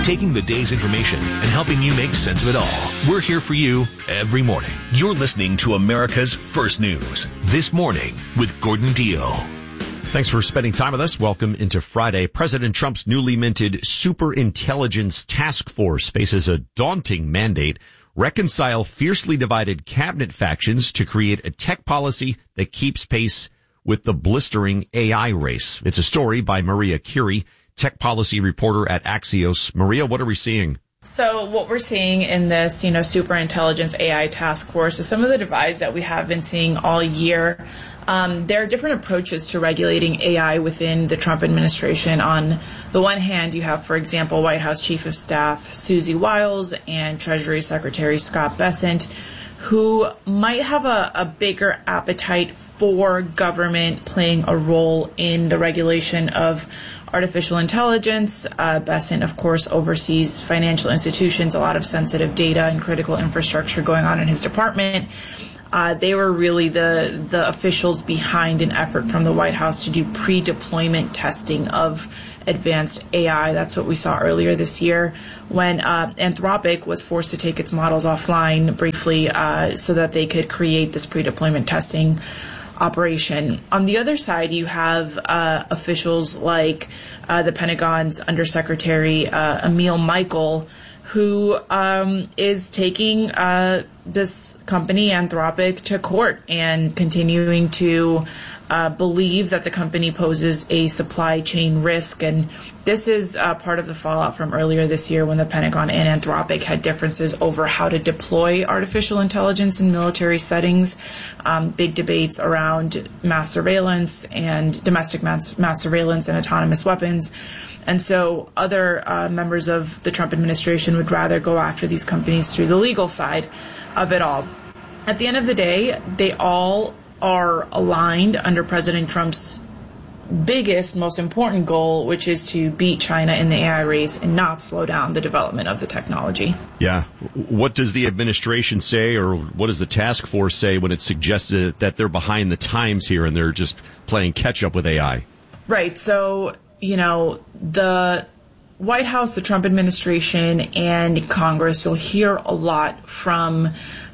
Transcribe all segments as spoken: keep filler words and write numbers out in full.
taking the day's information and helping you make sense of it all. We're here for you every morning. You're listening to America's First News This Morning with Gordon Deal. Thanks for spending time with us. Welcome into Friday. President Trump's newly minted Superintelligence Task Force faces a daunting mandate: reconcile fiercely divided cabinet factions to create a tech policy that keeps pace with the blistering A I race. It's a story by Maria Curie, tech policy reporter at Axios. Maria, what are we seeing? So what we're seeing in this, you know, superintelligence A I task force is some of the divides that we have been seeing all year. Um, there are different approaches to regulating A I within the Trump administration. On the one hand, you have, for example, White House Chief of Staff Susie Wiles and Treasury Secretary Scott Bessent, who might have a, a bigger appetite for government playing a role in the regulation of artificial intelligence. Uh, Bessent, of course, oversees financial institutions, a lot of sensitive data and critical infrastructure going on in his department. Uh, they were really the the officials behind an effort from the White House to do pre-deployment testing of advanced A I. That's what we saw earlier this year when uh, Anthropic was forced to take its models offline briefly uh, so that they could create this pre-deployment testing operation. On the other side, you have uh, officials like uh, the Pentagon's Undersecretary uh, Emil Michael, who um, is taking uh, this company, Anthropic, to court and continuing to uh, believe that the company poses a supply chain risk. And this is uh, part of the fallout from earlier this year when the Pentagon and Anthropic had differences over how to deploy artificial intelligence in military settings. Um, big debates around mass surveillance and domestic mass, mass surveillance and autonomous weapons. And so other uh, members of the Trump administration would rather go after these companies through the legal side of it all. At the end of the day, they all are aligned under President Trump's biggest, most important goal, which is to beat China in the A I race and not slow down the development of the technology. Yeah. What does the administration say, or what does the task force say when it's suggested that they're behind the times here and they're just playing catch up with A I? Right. So, you know, the White House, the Trump administration, and Congress, you'll hear a lot from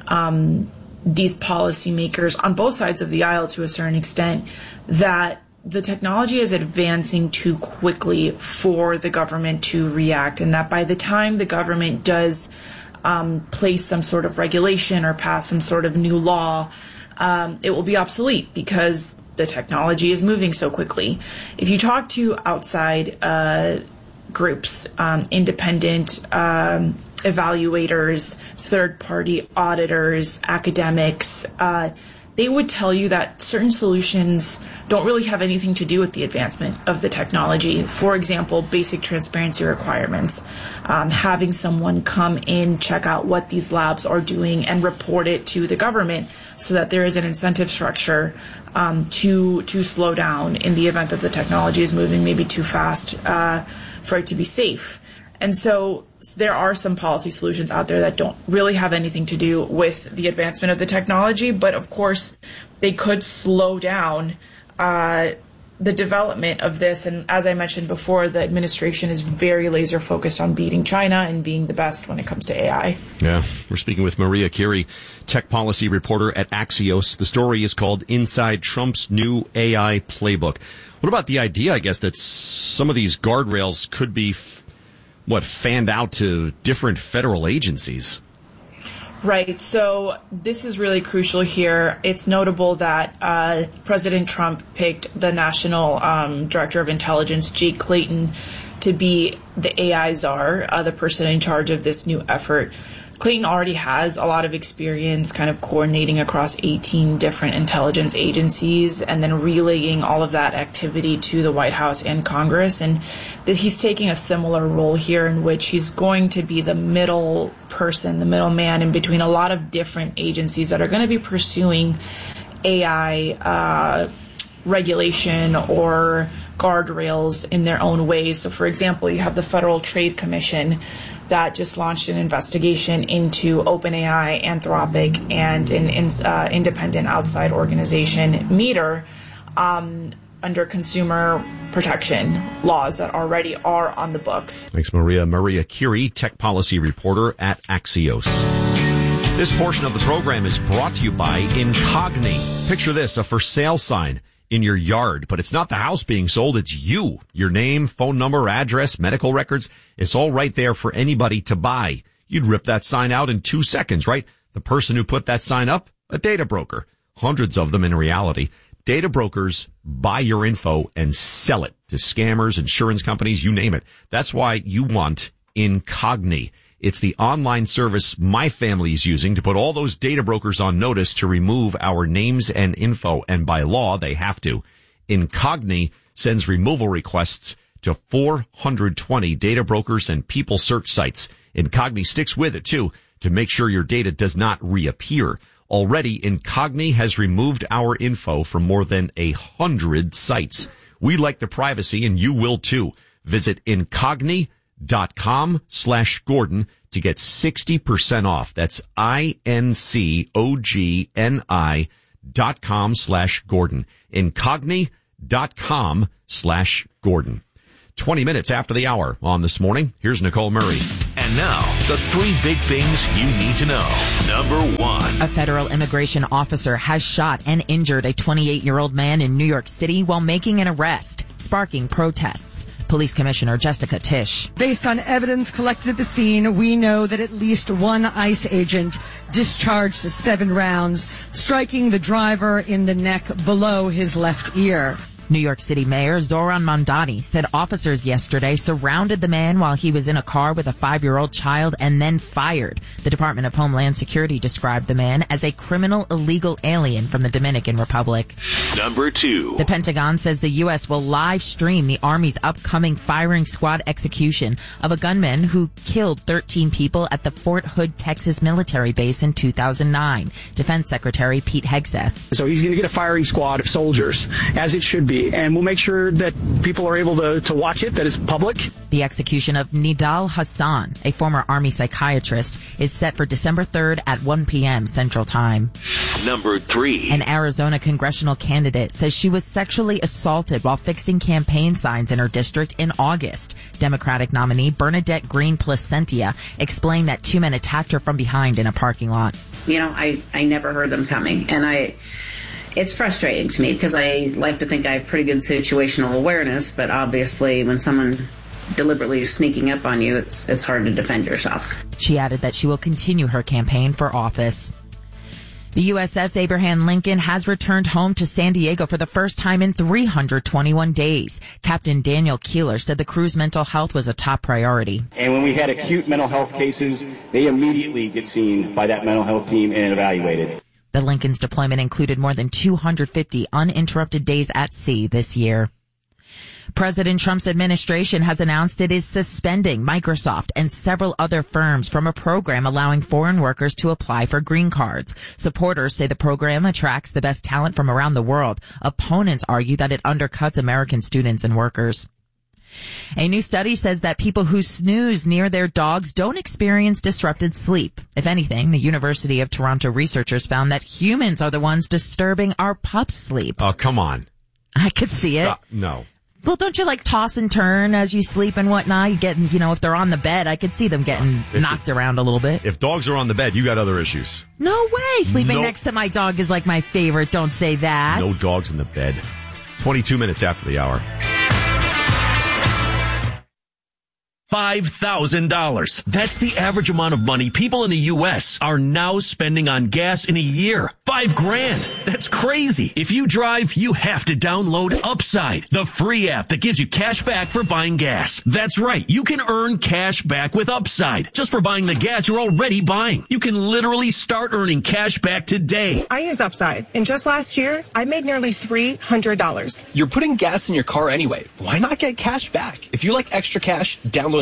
um, these policymakers on both sides of the aisle to a certain extent that the technology is advancing too quickly for the government to react, and that by the time the government does um, place some sort of regulation or pass some sort of new law, um, it will be obsolete because the technology is moving so quickly. If you talk to outside uh, groups, um, independent um, evaluators, third-party auditors, academics, uh, they would tell you that certain solutions don't really have anything to do with the advancement of the technology. For example, basic transparency requirements, um, having someone come in, check out what these labs are doing and report it to the government so that there is an incentive structure um, to to slow down in the event that the technology is moving maybe too fast uh, for it to be safe. And so there are some policy solutions out there that don't really have anything to do with the advancement of the technology, but of course they could slow down uh, the development of this. And as I mentioned before, the administration is very laser focused on beating China and being the best when it comes to A I. Yeah, we're speaking with Maria Curie, tech policy reporter at Axios. The story is called Inside Trump's New A I Playbook. What about the idea, I guess, that some of these guardrails could be f- what, fanned out to different federal agencies? Right. So this is really crucial here. It's notable that uh, President Trump picked the National um, Director of Intelligence, Jake Clayton, to be the A I czar, uh, the person in charge of this new effort. Clayton already has a lot of experience kind of coordinating across eighteen different intelligence agencies and then relaying all of that activity to the White House and Congress. And that he's taking a similar role here in which he's going to be the middle person, the middleman in between a lot of different agencies that are going to be pursuing A I uh, regulation or guardrails in their own ways. So, for example, you have the Federal Trade Commission that just launched an investigation into OpenAI, Anthropic, and an in, uh, independent outside organization, Meter, um, under consumer protection laws that already are on the books. Thanks, Maria. Maria Curie, tech policy reporter at Axios. This portion of the program is brought to you by Incogni. Picture this, a for sale sign in your yard, but it's not the house being sold, it's you. Your name, phone number, address, medical records, it's all right there for anybody to buy. You'd rip that sign out in two seconds, right? The person who put that sign up, a data broker. Hundreds of them in reality. Data brokers buy your info and sell it to scammers, insurance companies, you name it. That's why you want Incogni. It's the online service my family is using to put all those data brokers on notice to remove our names and info. And by law, they have to. Incogni sends removal requests to four hundred twenty data brokers and people search sites. Incogni sticks with it, too, to make sure your data does not reappear. Already, Incogni has removed our info from more than a hundred sites. We like the privacy, and you will, too. Visit Incogni dot com slash Gordon to get sixty percent off. That's I N C O G N I dot com slash Gordon. Incogni dot com slash Gordon. twenty minutes after the hour on This Morning. Here's Nicole Murray. And now, the three big things you need to know. Number one. A federal immigration officer has shot and injured a twenty-eight-year-old man in New York City while making an arrest, sparking protests. Police Commissioner Jessica Tisch. Based on evidence collected at the scene, we know that at least one ICE agent discharged seven rounds, striking the driver in the neck below his left ear. New York City Mayor Zoran Mondani said officers yesterday surrounded the man while he was in a car with a five-year-old child and then fired. The Department of Homeland Security described the man as a criminal illegal alien from the Dominican Republic. Number two. The Pentagon says the U S will live stream the Army's upcoming firing squad execution of a gunman who killed thirteen people at the Fort Hood, Texas military base in two thousand nine. Defense Secretary Pete Hegseth. So he's going to get a firing squad of soldiers, as it should be. And we'll make sure that people are able to, to watch it, that it's public. The execution of Nidal Hassan, a former Army psychiatrist, is set for December third at one p.m. Central Time. Number three. An Arizona congressional candidate says she was sexually assaulted while fixing campaign signs in her district in August. Democratic nominee Bernadette Green Placentia explained that two men attacked her from behind in a parking lot. You know, I, I never heard them coming, and I... It's frustrating to me because I like to think I have pretty good situational awareness, but obviously when someone deliberately is sneaking up on you, it's it's hard to defend yourself. She added that she will continue her campaign for office. The U S S Abraham Lincoln has returned home to San Diego for the first time in three hundred twenty-one days. Captain Daniel Keeler said the crew's mental health was a top priority. And when we had acute mental health cases, they immediately get seen by that mental health team and evaluated. The Lincoln's deployment included more than two hundred fifty uninterrupted days at sea this year. President Trump's administration has announced it is suspending Microsoft and several other firms from a program allowing foreign workers to apply for green cards. Supporters say the program attracts the best talent from around the world. Opponents argue that it undercuts American students and workers. A new study says that people who snooze near their dogs don't experience disrupted sleep. If anything, the University of Toronto researchers found that humans are the ones disturbing our pups' sleep. Oh, come on. I could see it. Stop. No. Well, don't you like toss and turn as you sleep and whatnot? You get, you know, if they're on the bed, I could see them getting if knocked it, around a little bit. If dogs are on the bed, you got other issues. No way. Sleeping no. next to my dog is like my favorite. Don't say that. No dogs in the bed. twenty-two minutes after the hour. five thousand dollars. That's the average amount of money people in the U S are now spending on gas in a year. Five grand. That's crazy. If you drive, you have to download Upside, the free app that gives you cash back for buying gas. That's right. You can earn cash back with Upside just for buying the gas you're already buying. You can literally start earning cash back today. I use Upside, and just last year, I made nearly three hundred dollars. You're putting gas in your car anyway. Why not get cash back? If you like extra cash, download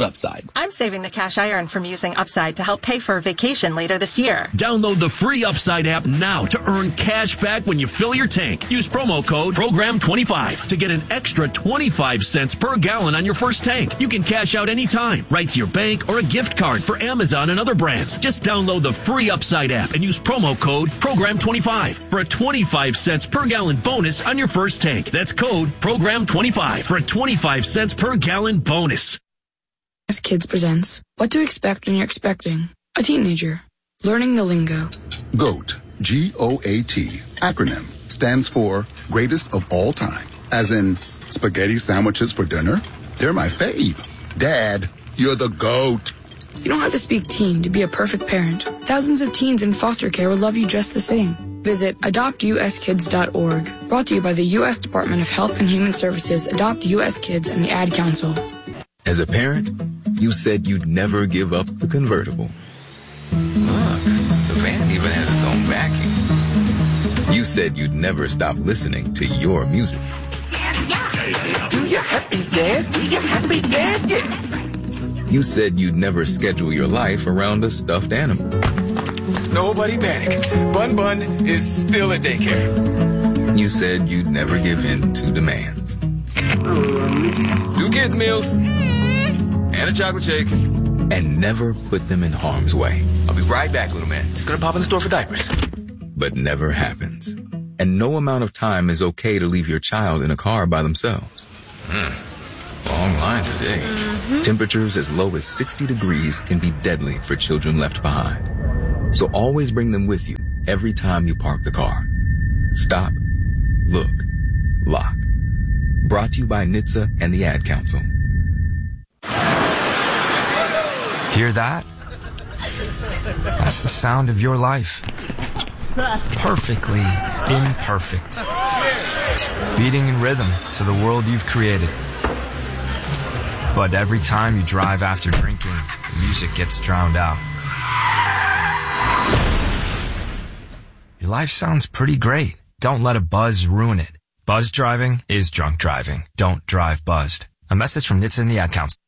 Download Upside. I'm saving the cash I earn from using Upside to help pay for a vacation later this year. Download the free Upside app now to earn cash back when you fill your tank. Use promo code program twenty-five to get an extra twenty-five cents per gallon on your first tank. You can cash out anytime, right to your bank or a gift card for Amazon and other brands. Just download the free Upside app and use promo code program twenty-five for a twenty-five cents per gallon bonus on your first tank. That's code program twenty-five for a twenty-five cents per gallon bonus. U S Kids presents What to Expect When You're Expecting a Teenager. Learning the lingo. GOAT, G O A T, acronym, stands for Greatest of All Time. As in, spaghetti sandwiches for dinner? They're my fave. Dad, you're the GOAT. You don't have to speak teen to be a perfect parent. Thousands of teens in foster care will love you just the same. Visit adopt u s kids dot org. Brought to you by the U S Department of Health and Human Services, Adopt U S Kids, and the Ad Council. As a parent, you said you'd never give up the convertible. Look, the van even has its own vacuum. You said you'd never stop listening to your music. Do your happy dance, do your happy dance, yeah. You said you'd never schedule your life around a stuffed animal. Nobody panic. Bun Bun is still at daycare. You said you'd never give in to demands. Two kids' meals and a chocolate shake. And never put them in harm's way. I'll be right back, little man. Just gonna pop in the store for diapers. But never happens. And no amount of time is okay to leave your child in a car by themselves. Hmm. Long line today. Mm-hmm. Temperatures as low as sixty degrees can be deadly for children left behind. So always bring them with you every time you park the car. Stop, look, lock. Brought to you by N H T S A and the Ad Council. Hear that? That's the sound of your life. Perfectly imperfect. Beating in rhythm to the world you've created. But every time you drive after drinking, the music gets drowned out. Your life sounds pretty great. Don't let a buzz ruin it. Buzz driving is drunk driving. Don't drive buzzed. A message from N H T S A and the Ad Council.